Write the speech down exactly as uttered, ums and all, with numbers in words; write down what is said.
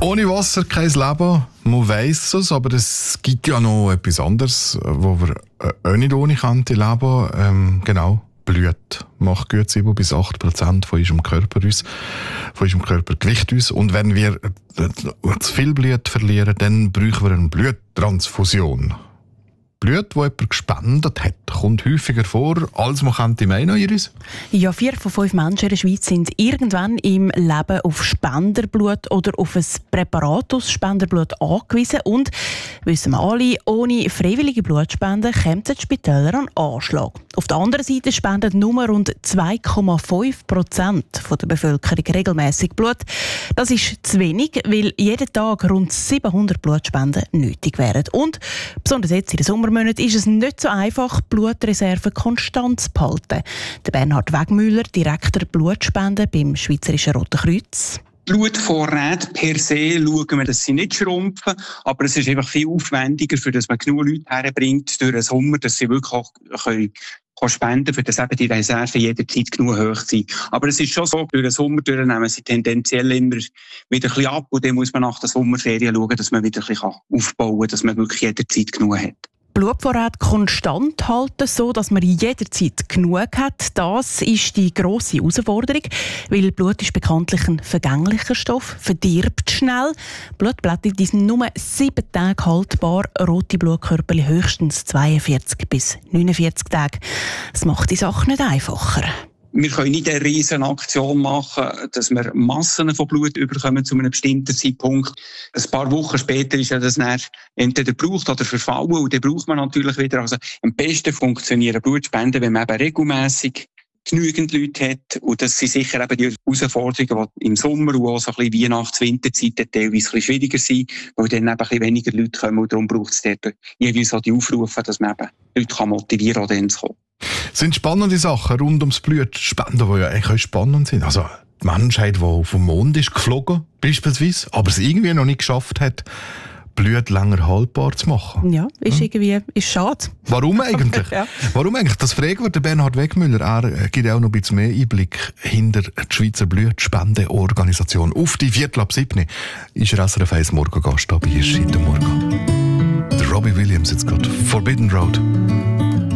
Ohne Wasser kein Leben, man weiss es, aber es gibt ja noch etwas anderes, wo wir auch nicht ohne könnte leben. Ähm, genau, Blut macht gut sieben bis acht Prozent von unserem Körper aus, von unserem Körpergewicht aus. Und wenn wir zu viel Blut verlieren, dann brauchen wir eine Bluttransfusion. Blut, das jemand gespendet hat, kommt häufiger vor, als man könnte meinen, Iris? Ja, vier von fünf Menschen in der Schweiz sind irgendwann im Leben auf Spenderblut oder auf ein Präparat aus Spenderblut angewiesen. Und, wissen wir alle, ohne freiwillige Blutspende kämen die Spitäler an Anschlag. Auf der anderen Seite spenden nur rund zwei Komma fünf Prozent der Bevölkerung regelmäßig Blut. Das ist zu wenig, weil jeden Tag rund siebenhundert Blutspenden nötig wären. Und besonders jetzt in den Sommermonaten ist es nicht so einfach, Blutreserven konstant zu behalten. Der Bernhard Wegmüller, Direktor Blutspenden beim Schweizerischen Roten Kreuz. Blutvorräte per se schauen wir, dass sie nicht schrumpfen, aber es ist einfach viel aufwendiger, für dass man genug Leute herbringt durch den Sommer, dass sie wirklich auch können spenden, für das eben die Reserven jederzeit genug hoch sind. Aber es ist schon so, durch den Sommer nehmen sie tendenziell immer wieder ein bisschen ab und dann muss man nach der Sommerferien schauen, dass man wieder ein bisschen aufbauen kann, dass man wirklich jederzeit genug hat. Blutvorrat konstant halten, so dass man jederzeit genug hat, das ist die grosse Herausforderung, weil Blut ist bekanntlich ein vergänglicher Stoff, verdirbt schnell. Blutplättchen sind nur sieben Tage haltbar, rote Blutkörperchen höchstens zweiundvierzig bis neunundvierzig Tage. Das macht die Sache nicht einfacher. Wir können nicht eine riesen Aktion machen, dass wir Massen von Blut überkommen zu einem bestimmten Zeitpunkt. Ein paar Wochen später ist ja das dann entweder gebraucht oder verfallen und dann braucht man natürlich wieder. Also am besten funktionieren Blutspenden, wenn man eben regelmässig genügend Leute hat. Und das sind sicher eben die Herausforderungen, die im Sommer und auch so ein bisschen Weihnachts-Winterzeit teilweise ein bisschen schwieriger sind, weil dann eben ein bisschen weniger Leute kommen und darum braucht es dort jeweils auch die Aufrufe, dass man eben Leute motivieren kann, auch dann zu kommen. Es sind spannende Sachen rund ums Blutspenden, die ja eigentlich spannend sind. Also die Menschheit, die auf den Mond ist geflogen, beispielsweise, aber es irgendwie noch nicht geschafft hat, Blut länger haltbar zu machen. Ja, ist hm? irgendwie ist schade. Warum eigentlich? ja. Warum eigentlich? Das fragen wir den Bernhard Wegmüller. Er gibt auch noch ein bisschen mehr Einblick hinter die Schweizer Blutspendeorganisation. Auf die Viertel ab sieben ist er S R F eins Morgengast bei Morgen. Der Robbie Williams, jetzt gerade Forbidden Road.